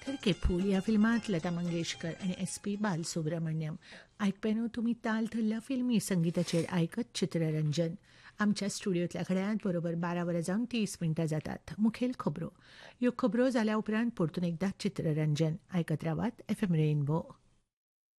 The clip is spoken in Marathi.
हलके फूल या फिल्मात लता मंगेशकर आणि SP बालसुब्रमण्यम आयकपेनो तुम्ही ताल थल्ल्या फिल्मी संगीताचेर आयकत चित्ररंजन. आमच्या स्टुडियोतल्या घड्याळांत बरोबर 12 जातात. मुखेल खबरो. ह्यो खबरो जाल्या उपरांत परतून एकदा चित्ररंजन आयकत रावात FM रेनबो.